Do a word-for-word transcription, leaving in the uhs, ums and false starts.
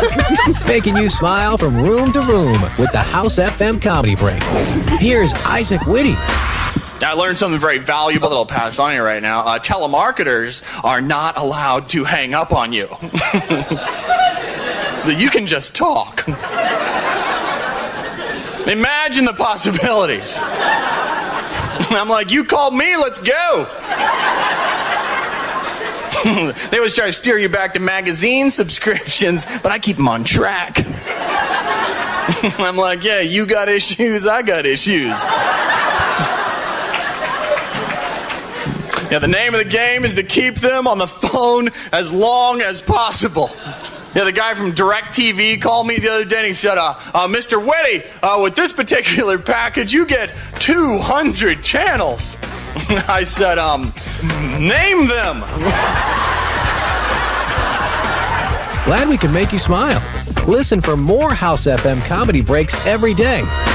Making you smile from room to room with the House F M Comedy Break. Here's Isaac Whitty. I learned something very valuable that I'll pass on you right now. Uh, telemarketers are not allowed to hang up on you. You can just talk. Imagine the possibilities. I'm like, you called me, let's go. They always try to steer you back to magazine subscriptions, but I keep them on track. I'm like, yeah, you got issues, I got issues. Yeah, the name of the game is to keep them on the phone as long as possible. Yeah, the guy from DirecTV called me the other day and he said, uh, uh, Mister Whitty, uh, with this particular package, you get two hundred channels. I said, um, name them. Glad we could make you smile. Listen for more House F M Comedy Breaks every day